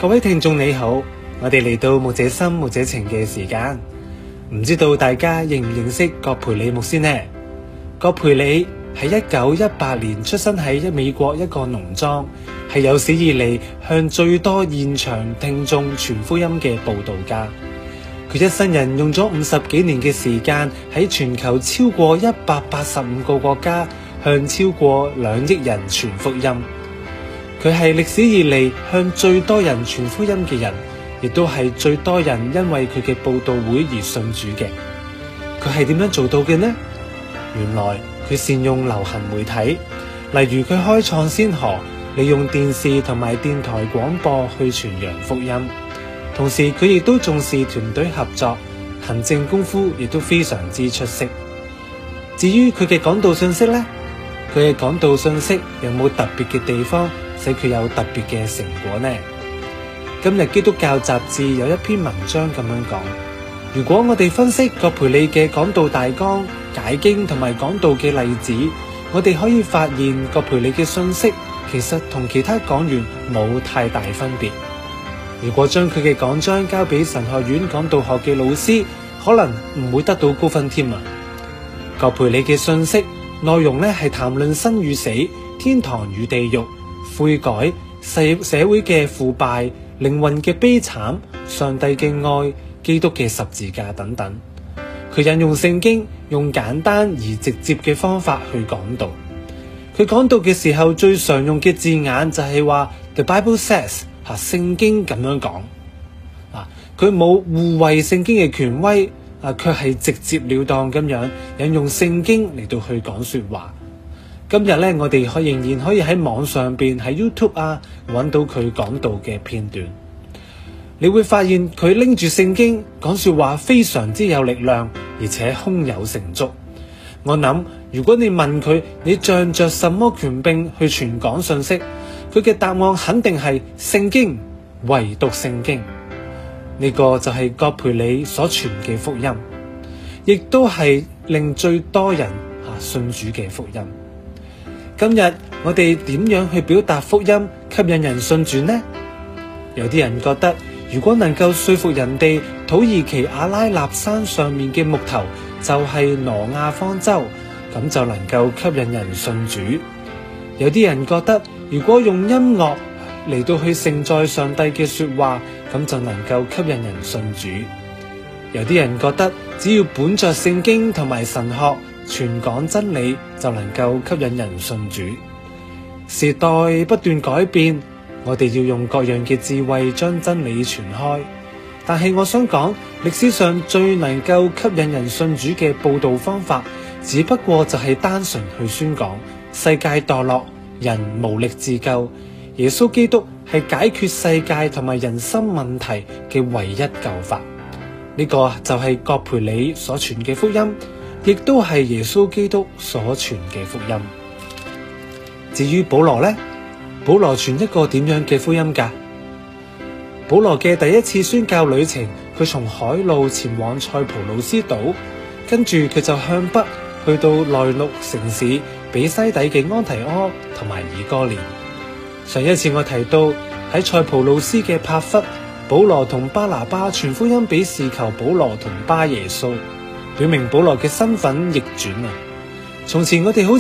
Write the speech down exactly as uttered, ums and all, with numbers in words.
各位聽眾你好，我哋嚟到牧者心牧者情嘅時間，唔知道大家認唔認識葛培理牧師呢？葛培理喺一九一八年出生喺美國一個農莊，係有史以嚟向最多現場聽眾傳福音嘅佈道家。佢一生人用咗五十幾年嘅時間，喺全球超過一百八十五個國家向超過兩億人傳福音。佢係歷史以嚟向最多人傳福音嘅人，亦都係最多人因為佢嘅佈道會而信主嘅。佢係點樣做到嘅呢？原來佢善用流行媒體，例如佢開創先河，利用電視同埋電台廣播去傳揚福音。同時佢亦都重視團隊合作，行政功夫亦都非常之出色。至於佢嘅講道信息呢，佢嘅講道信息有冇特別嘅地方使佢有特別嘅成果呢？今日基督教雜誌有一篇文章咁樣講，如果我哋分析葛培理嘅講道大綱、解經同埋講道嘅例子，我哋可以發現葛培理嘅信息其實同其他講員冇太大分別。如果將佢嘅講章交俾神學院講道學嘅老師，可能唔會得到高分添啊！葛培理嘅信息內容咧係談論生與死、天堂與地獄、悔改、社社會嘅腐敗、靈魂嘅悲慘、上帝嘅愛、基督嘅十字架等等。佢引用聖經，用簡單而直接嘅方法去講道。佢講道嘅時候最常用嘅字眼就係話 The Bible says。吓，聖經咁樣講，啊，佢冇護衛聖經嘅權威，啊，卻係直接了當咁樣引用聖經嚟到去講說話。今日咧，我哋可仍然可以喺網上邊喺 YouTube 啊揾到佢講道嘅片段。你會發現佢拎住聖經講說話非常之有力量，而且胸有成竹。我諗，如果你問佢，你仗着什麼權柄去傳講信息？佢嘅答案肯定係聖經，唯獨聖經。呢個就係葛培理所傳嘅福音，亦都係令最多人吓信主嘅福音。今日我哋點樣去表達福音，吸引人信主呢？有啲人覺得，如果能夠說服人哋土耳其阿拉納山上面嘅木頭就係挪亞方舟，咁就能夠吸引人信主。有啲人覺得，如果用音樂嚟到去承載上帝嘅說話，咁就能夠吸引人信主。有啲人覺得，只要本着聖經同埋神學傳講真理，就能夠吸引人信主。時代不斷改變，我哋要用各樣嘅智慧將真理傳開。但係我想講，歷史上最能夠吸引人信主嘅佈道方法，只不過就係單純去宣講世界墮落，人無力自救，耶穌基督係解決世界同埋人生問題嘅唯一救法。呢個就係葛培理所傳嘅福音，亦都係耶穌基督所傳嘅福音。至於保羅呢？保羅傳一個點樣嘅福音㗎？保羅嘅第一次宣教旅程，佢從海路前往塞浦路斯島，跟住佢就向北去到內陸城市比西底嘅安提阿同埋以哥念。上一次我提到喺塞浦路斯嘅帕弗，保羅同巴拿巴傳福音俾事求保羅同巴耶穌，表明保羅嘅身份逆轉啊！從前我哋好